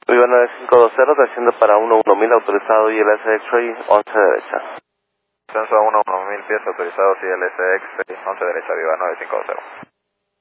Viva 9520, desciende para 11000, autorizado ILS X-Ray, 11 derecha. Descenso a 11000 pies, autorizado ILS X-Ray, 11 derecha, Viva 9520.